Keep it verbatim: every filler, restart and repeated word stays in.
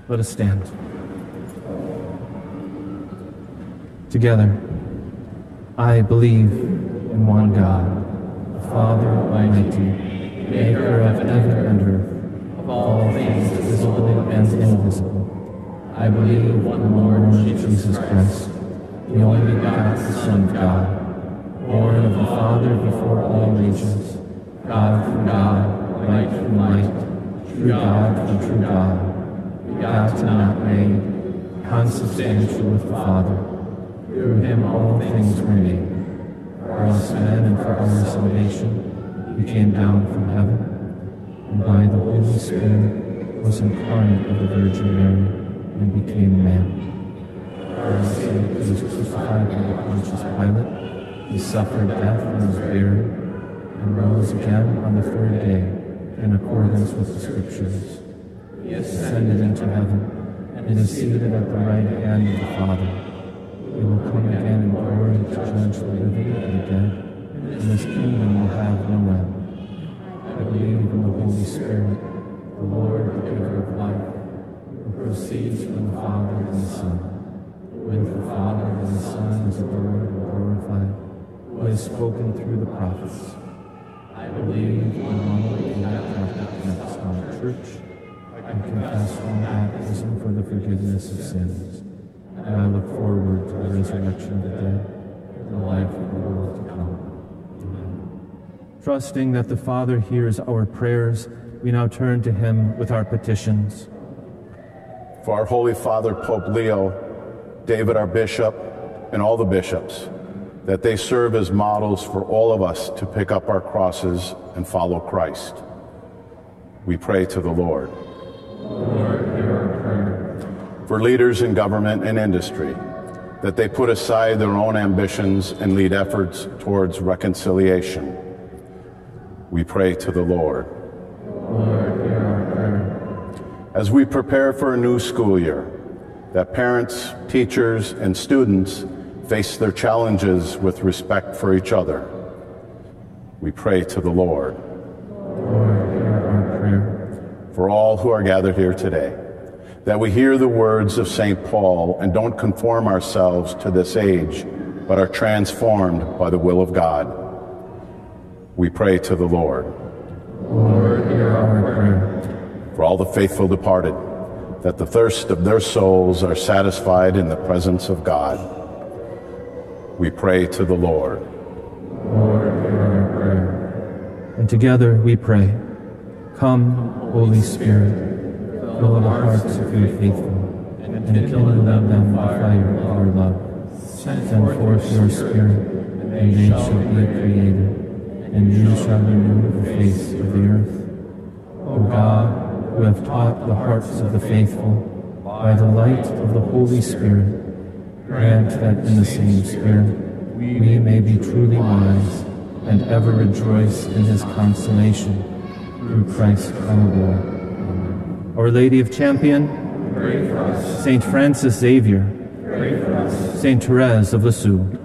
Let us stand. Together, I believe in one God, the Father Almighty, maker of heaven and earth, of all things visible and invisible. I believe in one Lord Jesus Christ, the only begotten Son of God, born of the Father before all ages, God from God, light from light, true God from true God, begotten, not made, consubstantial with the Father. Through him all things were made. For us men and for our salvation, he came down from heaven, and by the Holy Spirit was incarnate of the Virgin Mary, and became man. For our sake he was crucified by Pontius Pilate. He suffered death and was buried, and rose again on the third day, in accordance with the Scriptures. He ascended into heaven, and is seated at the right hand of the Father. He will come again in glory to judge the living and the dead, and his kingdom will have no end. I believe in the Holy Spirit, the Lord, the giver of life, who proceeds from the Father and the Son. With the Father and the Son is adored and glorified, who has spoken through the prophets. I believe in one holy Catholic and Apostolic Church. I confess one baptism for the forgiveness of sins. And I look forward to the resurrection of the dead and the life of the world to come. Amen. Trusting that the Father hears our prayers, we now turn to him with our petitions. For our Holy Father, Pope Leo, David, our bishop, and all the bishops, that they serve as models for all of us to pick up our crosses and follow Christ. We pray to the Lord. Lord, hear our prayer. For leaders in government and industry, that they put aside their own ambitions and lead efforts towards reconciliation. We pray to the Lord. Lord, hear our prayer. As we prepare for a new school year, that parents, teachers, and students face their challenges with respect for each other. We pray to the Lord. Lord, hear our prayer. For all who are gathered here today, that we hear the words of Saint Paul and don't conform ourselves to this age, but are transformed by the will of God. We pray to the Lord. Lord, hear our prayer. For all the faithful departed, that the thirst of their souls are satisfied in the presence of God. We pray to the Lord. Lord, hear our prayer. And together we pray, come, Holy Spirit, fill the hearts of your faithful, and kindle in them the fire of your love. Send forth your Spirit, and they shall be created, and you shall renew the face of the earth. O God, who have taught the hearts of the faithful by the light of the Holy Spirit, grant that in the same Spirit we may be truly wise and ever rejoice in his consolation, through Christ our Lord. Our Lady of Champion, pray for us. Saint Francis Xavier, Pray for us. Saint Therese of Lisieux,